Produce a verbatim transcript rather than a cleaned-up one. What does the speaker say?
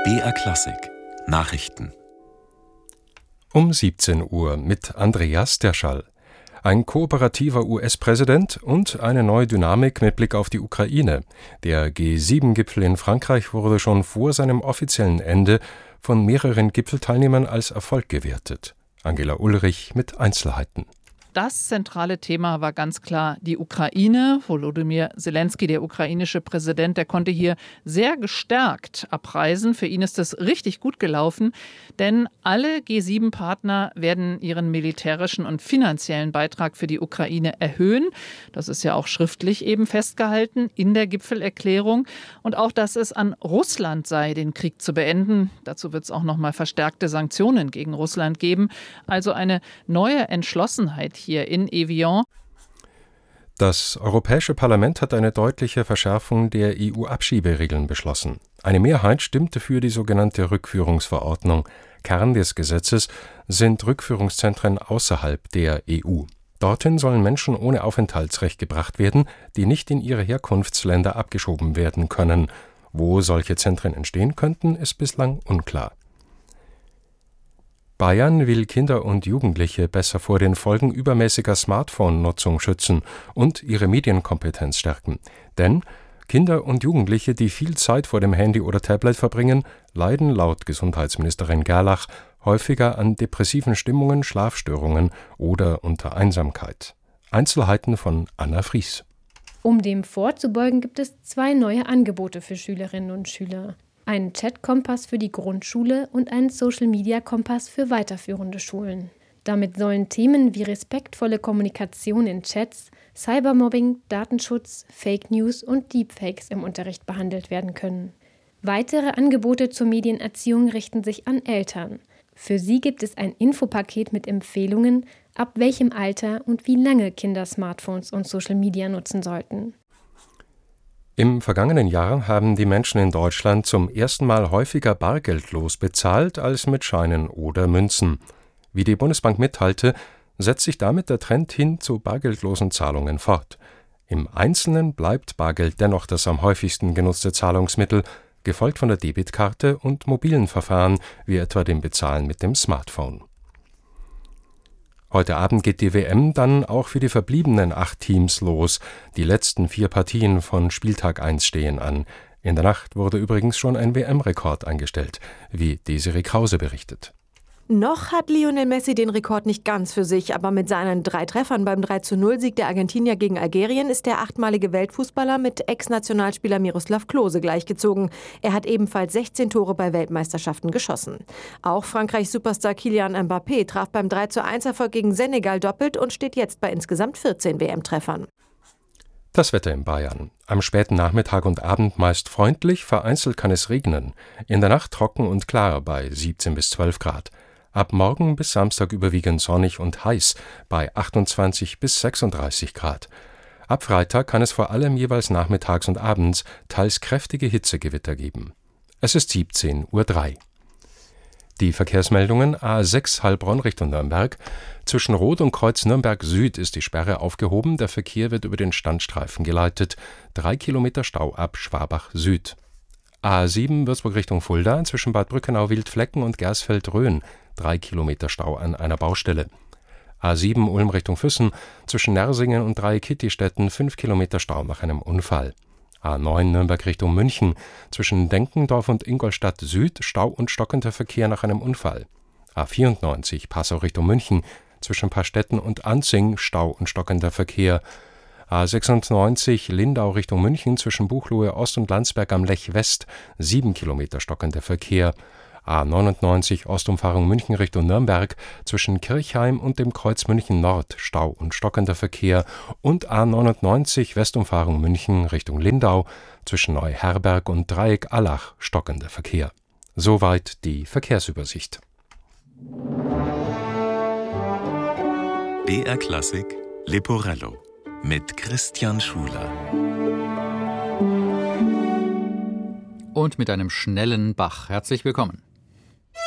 B R Klassik Nachrichten Um siebzehn Uhr mit Andreas Derschall. Ein kooperativer U S-Präsident und eine neue Dynamik mit Blick auf die Ukraine. Der G sieben Gipfel in Frankreich wurde schon vor seinem offiziellen Ende von mehreren Gipfelteilnehmern als Erfolg gewertet. Angela Ulrich mit Einzelheiten. Das zentrale Thema war ganz klar die Ukraine. Volodymyr Zelensky, der ukrainische Präsident, der konnte hier sehr gestärkt abreisen. Für ihn ist es richtig gut gelaufen, denn alle G sieben Partner werden ihren militärischen und finanziellen Beitrag für die Ukraine erhöhen. Das ist ja auch schriftlich eben festgehalten in der Gipfelerklärung. Und auch, dass es an Russland sei, den Krieg zu beenden. Dazu wird es auch noch mal verstärkte Sanktionen gegen Russland geben. Also eine neue Entschlossenheit hier in Evian. Das Europäische Parlament hat eine deutliche Verschärfung der E U-Abschieberegeln beschlossen. Eine Mehrheit stimmte für die sogenannte Rückführungsverordnung. Kern des Gesetzes sind Rückführungszentren außerhalb der E U. Dorthin sollen Menschen ohne Aufenthaltsrecht gebracht werden, die nicht in ihre Herkunftsländer abgeschoben werden können. Wo solche Zentren entstehen könnten, ist bislang unklar. Bayern will Kinder und Jugendliche besser vor den Folgen übermäßiger Smartphone-Nutzung schützen und ihre Medienkompetenz stärken. Denn Kinder und Jugendliche, die viel Zeit vor dem Handy oder Tablet verbringen, leiden laut Gesundheitsministerin Gerlach häufiger an depressiven Stimmungen, Schlafstörungen oder unter Einsamkeit. Einzelheiten von Anna Fries. Um dem vorzubeugen, gibt es zwei neue Angebote für Schülerinnen und Schüler. Einen Chat-Kompass für die Grundschule und einen Social-Media-Kompass für weiterführende Schulen. Damit sollen Themen wie respektvolle Kommunikation in Chats, Cybermobbing, Datenschutz, Fake News und Deepfakes im Unterricht behandelt werden können. Weitere Angebote zur Medienerziehung richten sich an Eltern. Für sie gibt es ein Infopaket mit Empfehlungen, ab welchem Alter und wie lange Kinder Smartphones und Social Media nutzen sollten. Im vergangenen Jahr haben die Menschen in Deutschland zum ersten Mal häufiger bargeldlos bezahlt als mit Scheinen oder Münzen. Wie die Bundesbank mitteilte, setzt sich damit der Trend hin zu bargeldlosen Zahlungen fort. Im Einzelnen bleibt Bargeld dennoch das am häufigsten genutzte Zahlungsmittel, gefolgt von der Debitkarte und mobilen Verfahren, wie etwa dem Bezahlen mit dem Smartphone. Heute Abend geht die W M dann auch für die verbliebenen acht Teams los. Die letzten vier Partien von Spieltag eins stehen an. In der Nacht wurde übrigens schon ein W M-Rekord eingestellt, wie Desiree Krause berichtet. Noch hat Lionel Messi den Rekord nicht ganz für sich, aber mit seinen drei Treffern beim drei zu null Sieg der Argentinier gegen Algerien ist der achtmalige Weltfußballer mit Ex-Nationalspieler Miroslav Klose gleichgezogen. Er hat ebenfalls sechzehn Tore bei Weltmeisterschaften geschossen. Auch Frankreichs Superstar Kylian Mbappé traf beim drei zu eins Erfolg gegen Senegal doppelt und steht jetzt bei insgesamt vierzehn W M-Treffern. Das Wetter in Bayern. Am späten Nachmittag und Abend meist freundlich, vereinzelt kann es regnen. In der Nacht trocken und klar bei siebzehn bis zwölf Grad. Ab morgen bis Samstag überwiegend sonnig und heiß bei achtundzwanzig bis sechsunddreißig Grad. Ab Freitag kann es vor allem jeweils nachmittags und abends teils kräftige Hitzegewitter geben. Es ist siebzehn Uhr drei. Die Verkehrsmeldungen: A sechs Heilbronn Richtung Nürnberg. Zwischen Rot und Kreuz Nürnberg Süd ist die Sperre aufgehoben. Der Verkehr wird über den Standstreifen geleitet. Drei Kilometer Stau ab Schwabach Süd. A sieben Würzburg Richtung Fulda, zwischen Bad Brückenau-Wildflecken und Gersfeld-Rhön, drei Kilometer Stau an einer Baustelle. A sieben Ulm Richtung Füssen, zwischen Nersingen und Dreieck-Kittistetten, fünf Kilometer Stau nach einem Unfall. A neun Nürnberg Richtung München, zwischen Denkendorf und Ingolstadt Süd, Stau und stockender Verkehr nach einem Unfall. A vierundneunzig Passau Richtung München, zwischen Paarstetten und Anzing, Stau und stockender Verkehr. A sechsundneunzig Lindau Richtung München, zwischen Buchloe Ost und Landsberg am Lech West, sieben Kilometer stockender Verkehr. A neunundneunzig Ostumfahrung München Richtung Nürnberg, zwischen Kirchheim und dem Kreuz München Nord, Stau und stockender Verkehr. Und A neunundneunzig Westumfahrung München Richtung Lindau, zwischen Neuherberg und Dreieck Allach, stockender Verkehr. Soweit die Verkehrsübersicht. B R Klassik Leporello mit Christian Schuler. Und mit einem schnellen Bach. Herzlich willkommen.